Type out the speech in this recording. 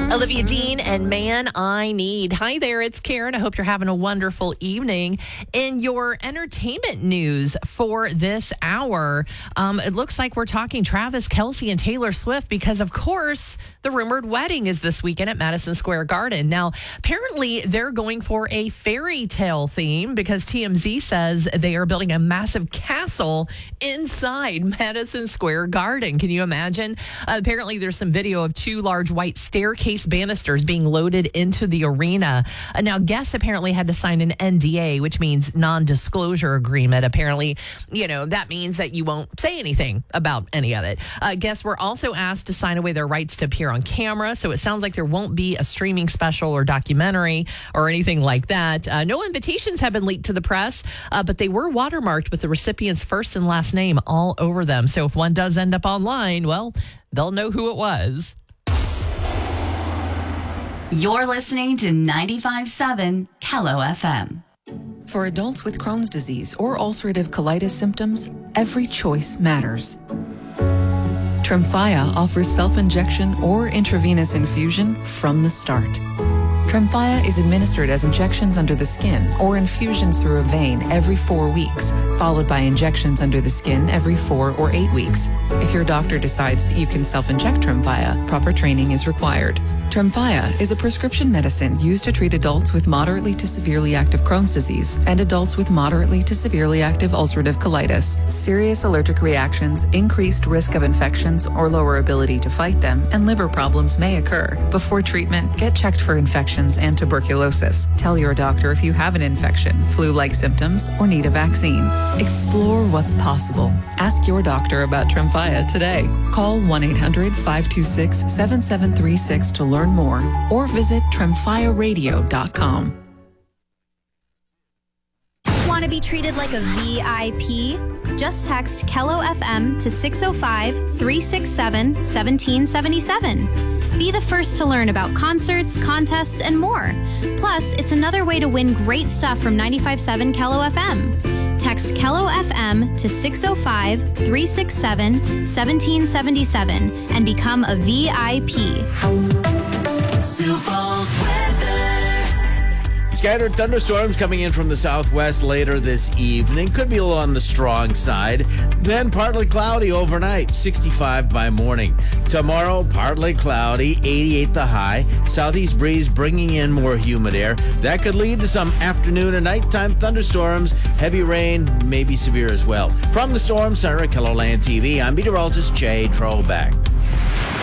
Olivia Dean and Man I Need. Hi there, it's Karen. I hope you're having a wonderful evening. In your entertainment news for this hour, it looks like we're talking Travis Kelce and Taylor Swift because, of course, the rumored wedding is this weekend at Madison Square Garden. Now, apparently, they're going for a fairy tale theme because TMZ says they are building a massive castle inside Madison Square Garden. Can you imagine? Apparently, there's some video of two large white staircase banisters being loaded into the arena. Now, guests apparently had to sign an NDA, which means non-disclosure agreement. Apparently, that means that you won't say anything about any of it. Guests were also asked to sign away their rights to appear on camera. So it sounds like there won't be a streaming special or documentary or anything like that. No invitations have been leaked to the press, but they were watermarked with the recipient's first and last name all over them. So if one does end up online, well, they'll know who it was. You're listening to 95.7 Kello FM. For adults with Crohn's disease or ulcerative colitis symptoms, every choice matters. Tremfya offers self-injection or intravenous infusion from the start. Tremfya is administered as injections under the skin or infusions through a vein every 4 weeks, followed by injections under the skin every 4 or 8 weeks. If your doctor decides that you can self-inject Tremfya, proper training is required. Tremfya is a prescription medicine used to treat adults with moderately to severely active Crohn's disease and adults with moderately to severely active ulcerative colitis. Serious allergic reactions, increased risk of infections or lower ability to fight them, and liver problems may occur. Before treatment, get checked for infections and tuberculosis. Tell your doctor if you have an infection, flu-like symptoms, or need a vaccine. Explore what's possible. Ask your doctor about Tremfya today. Call 1-800-526-7736 to learn more or visit tremfyaradio.com. Want to be treated like a VIP? Just text Kello FM to 605-367-1777. Be the first to learn about concerts, contests, and more. Plus, it's another way to win great stuff from 95.7 Kello FM. Text Kello FM to 605-367-1777 and become a VIP. Scattered thunderstorms coming in from the southwest later this evening. Could be a little on the strong side. Then partly cloudy overnight, 65 by morning. Tomorrow, partly cloudy, 88 the high. Southeast breeze bringing in more humid air. That could lead to some afternoon and nighttime thunderstorms. Heavy rain, maybe severe as well. From the Storm Center at KELOLAND TV, I'm meteorologist Jay Trobeck.